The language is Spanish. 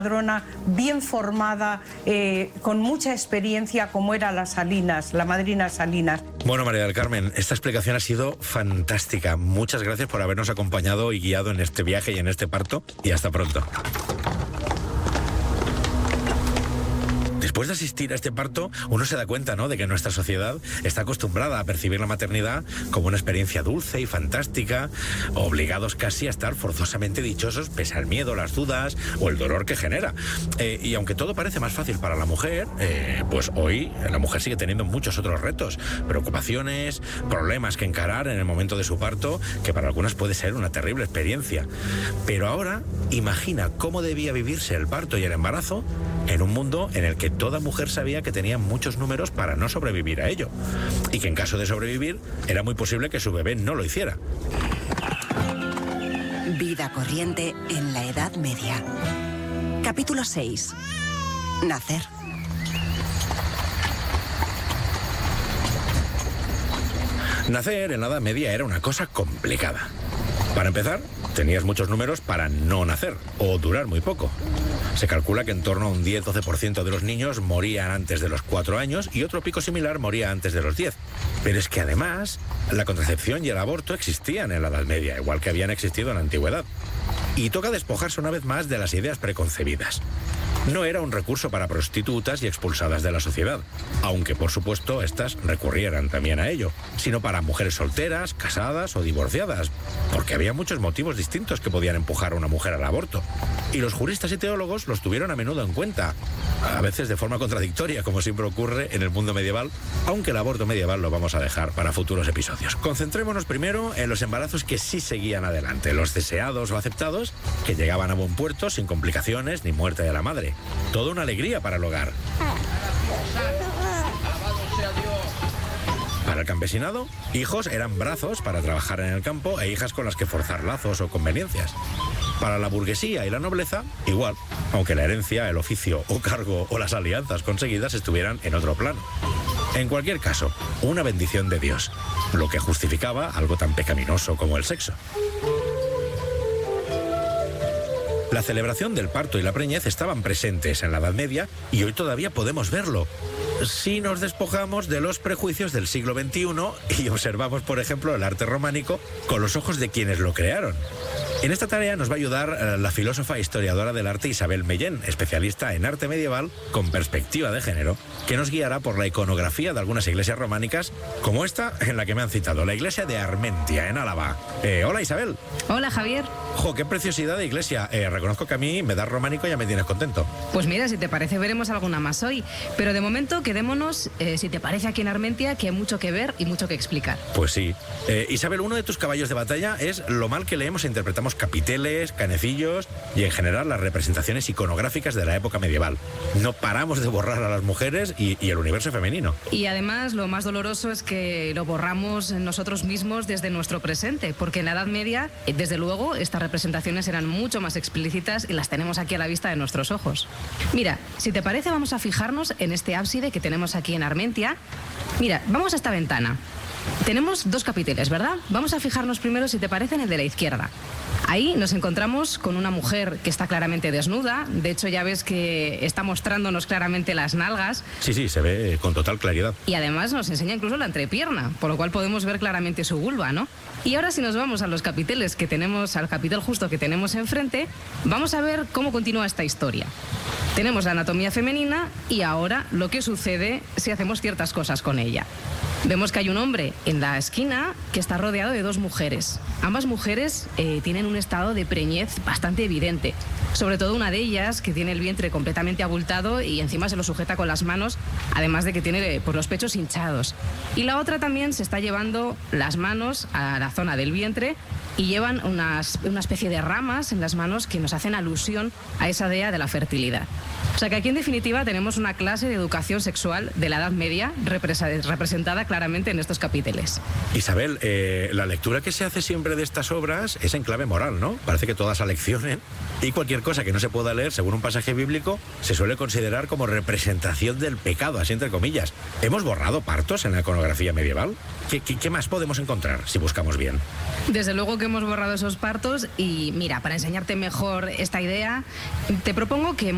Madrona bien formada, con mucha experiencia, como era la Salinas, la madrina Salinas. Bueno, María del Carmen, esta explicación ha sido fantástica. Muchas gracias por habernos acompañado y guiado en este viaje y en este parto, y hasta pronto. Después de asistir a este parto, uno se da cuenta, ¿no?, de que nuestra sociedad está acostumbrada a percibir la maternidad como una experiencia dulce y fantástica, obligados casi a estar forzosamente dichosos pese al miedo, las dudas o el dolor que genera. Y aunque todo parece más fácil para la mujer, pues hoy la mujer sigue teniendo muchos otros retos, preocupaciones, problemas que encarar en el momento de su parto, que para algunas puede ser una terrible experiencia. Pero ahora, imagina cómo debía vivirse el parto y el embarazo en un mundo en el que toda mujer sabía que tenía muchos números para no sobrevivir a ello, y que en caso de sobrevivir era muy posible que su bebé no lo hiciera. Vida corriente en la Edad Media. Capítulo 6. Nacer. Nacer en la Edad Media era una cosa complicada. Para empezar, tenías muchos números para no nacer o durar muy poco. Se calcula que en torno a un 10-12% de los niños morían antes de los 4 años y otro pico similar moría antes de los 10. Pero es que además, la contracepción y el aborto existían en la Edad Media, igual que habían existido en la antigüedad. Y toca despojarse una vez más de las ideas preconcebidas. No era un recurso para prostitutas y expulsadas de la sociedad, aunque por supuesto estas recurrieran también a ello, sino para mujeres solteras, casadas o divorciadas, porque había muchos motivos distintos que podían empujar a una mujer al aborto. Y los juristas y teólogos los tuvieron a menudo en cuenta, a veces de forma contradictoria, como siempre ocurre en el mundo medieval, aunque el aborto medieval lo vamos a dejar para futuros episodios. Concentrémonos primero en los embarazos que sí seguían adelante, los deseados o aceptados, que llegaban a buen puerto sin complicaciones ni muerte de la madre. Toda una alegría para el hogar. Para el campesinado, hijos eran brazos para trabajar en el campo e hijas con las que forzar lazos o conveniencias. Para la burguesía y la nobleza, igual, aunque la herencia, el oficio o cargo o las alianzas conseguidas estuvieran en otro plano. En cualquier caso, una bendición de Dios, lo que justificaba algo tan pecaminoso como el sexo. La celebración del parto y la preñez estaban presentes en la Edad Media y hoy todavía podemos verlo, si nos despojamos de los prejuicios del siglo XXI y observamos, por ejemplo, el arte románico con los ojos de quienes lo crearon. En esta tarea nos va a ayudar la filósofa e historiadora del arte Isabel Mellén, especialista en arte medieval con perspectiva de género, que nos guiará por la iconografía de algunas iglesias románicas, como esta en la que me han citado, la iglesia de Armentia, en Álava. Hola, Isabel. Hola, Javier. ¡Jo, qué preciosidad de iglesia! Reconozco que a mí me da románico y ya me tienes contento. Pues mira, si te parece veremos alguna más hoy, pero de momento quedémonos, si te parece, aquí en Armentia, que hay mucho que ver y mucho que explicar. Pues sí. Isabel, uno de tus caballos de batalla es lo mal que leemos e interpretamos capiteles, canecillos y en general las representaciones iconográficas de la época medieval. No paramos de borrar a las mujeres y el universo femenino. Y además lo más doloroso es que lo borramos nosotros mismos desde nuestro presente, porque en la Edad Media, desde luego, estas representaciones eran mucho más explícitas y las tenemos aquí a la vista de nuestros ojos. Mira, si te parece vamos a fijarnos en este ábside que tenemos aquí en Armentia. Mira, vamos a esta ventana. Tenemos 2 capiteles, ¿verdad? Vamos a fijarnos primero, si te parece, en el de la izquierda. Ahí nos encontramos con una mujer que está claramente desnuda. De hecho, ya ves que está mostrándonos claramente las nalgas. Sí, se ve con total claridad. Y además nos enseña incluso la entrepierna, por lo cual podemos ver claramente su vulva, ¿no? Y ahora, si nos vamos a los capiteles que tenemos, al capitel justo que tenemos enfrente, vamos a ver cómo continúa esta historia. Tenemos la anatomía femenina y ahora lo que sucede si hacemos ciertas cosas con ella. Vemos que hay un hombre en la esquina que está rodeado de 2 mujeres. Ambas mujeres tienen un estado de preñez bastante evidente. Sobre todo una de ellas, que tiene el vientre completamente abultado y encima se lo sujeta con las manos, además de que tiene los pechos hinchados. Y la otra también se está llevando las manos a la zona del vientre y llevan una especie de ramas en las manos que nos hacen alusión a esa idea de la fertilidad. O sea que aquí en definitiva tenemos una clase de educación sexual de la Edad Media representada claramente en estos capítulos. Isabel, la lectura que se hace siempre de estas obras es en clave moral, ¿no? Parece que todas aleccionen y cualquier cosa que no se pueda leer según un pasaje bíblico se suele considerar como representación del pecado, así entre comillas. ¿Hemos borrado partos en la iconografía medieval? ¿Qué más podemos encontrar si buscamos bien? Desde luego que hemos borrado esos partos y mira, para enseñarte mejor esta idea, te propongo que